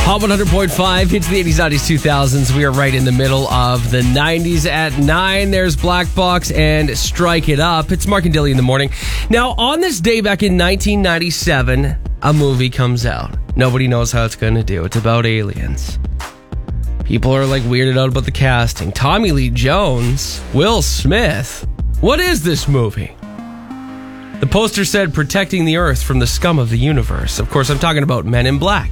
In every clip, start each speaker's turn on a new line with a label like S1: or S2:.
S1: Hot 100.5 hits the 80s, 90s, 2000s. We are right in the middle of the 90s at 9. There's Black Box and Strike It Up. It's Mark and Dilly in the morning. Now, on this day back in 1997, a movie comes out. Nobody knows how it's going to do. It's about aliens. People are like weirded out about the casting. Tommy Lee Jones, Will Smith. What is this movie? The poster said, protecting the Earth from the scum of the universe. Of course, I'm talking about Men in Black.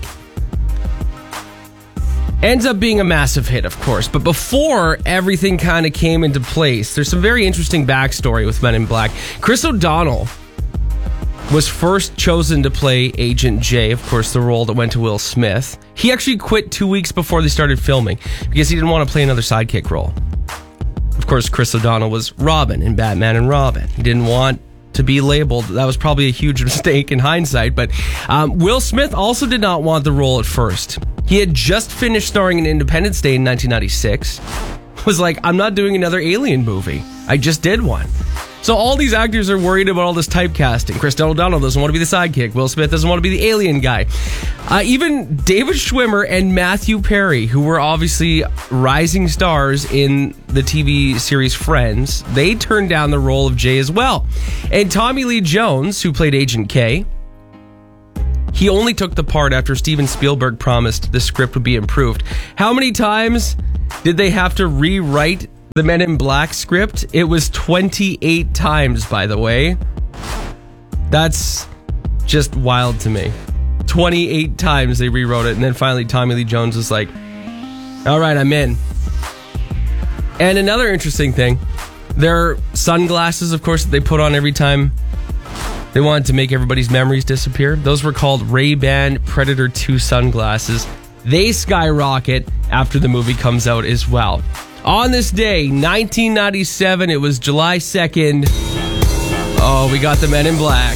S1: Ends up being a massive hit, of course. But before everything kind of came into place, there's some very interesting backstory with Men in Black. Chris O'Donnell was first chosen to play Agent J, of course, the role that went to Will Smith. He actually quit 2 weeks before they started filming because he didn't want to play another sidekick role. Of course, Chris O'Donnell was Robin in Batman and Robin. He didn't want to be labeled. That was probably a huge mistake in hindsight. But Will Smith also did not want the role at first. He had just finished starring in Independence Day in 1996. Was like, I'm not doing another Alien movie. I just did one. So all these actors are worried about all this typecasting. Chris O'Donnell doesn't want to be the sidekick. Will Smith doesn't want to be the alien guy. Even David Schwimmer and Matthew Perry, who were obviously rising stars in the TV series Friends, they turned down the role of Jay as well. And Tommy Lee Jones, who played Agent K, he only took the part after Steven Spielberg promised the script would be improved. How many times did they have to rewrite the Men in Black script? It was 28 times, by the way. That's just wild to me. 28 times they rewrote it, and then finally Tommy Lee Jones was like, all right, I'm in. And another interesting thing, their sunglasses, of course, that they put on every time they wanted to make everybody's memories disappear. Those were called Ray-Ban Predator 2 sunglasses. They skyrocket after the movie comes out as well. On this day, 1997, it was July 2nd. Oh, we got the Men in Black.